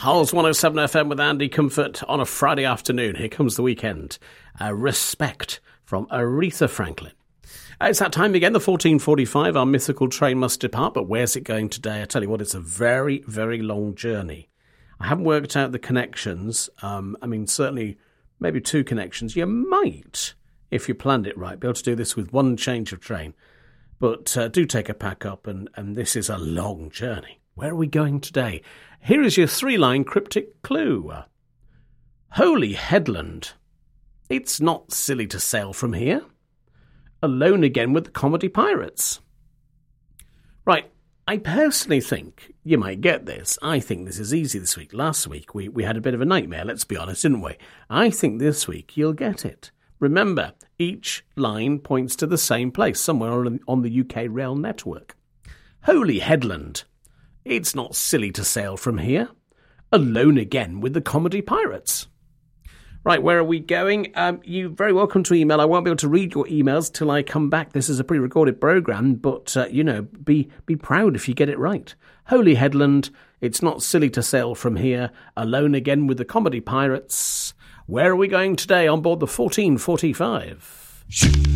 Pulse 107 FM with Andy Comfort on a Friday afternoon. Here comes the weekend. Respect from Aretha Franklin. It's that time again, the 14:45. Our mythical train must depart, but where's it going today? I tell you what, it's a very, very long journey. I haven't worked out the connections. Certainly maybe 2 connections. You might, if you planned it right, be able to do this with 1 change of train. But do take a pack up, and this is a long journey. Where are we going today? Here is your 3-line cryptic clue. Holy Headland. It's not silly to sail from here. Alone again with the comedy pirates. Right, I personally think you might get this. I think this is easy this week. Last week we had a bit of a nightmare, let's be honest, didn't we? I think this week you'll get it. Remember, each line points to the same place, somewhere on the UK rail network. Holy Headland. It's not silly to sail from here. Alone again with the comedy pirates. Right, where are we going? You're very welcome to email. I won't be able to read your emails till I come back. This is a pre-recorded programme, but, be proud if you get it right. Holy Headland, it's not silly to sail from here. Alone again with the comedy pirates. Where are we going today on board the 14:45?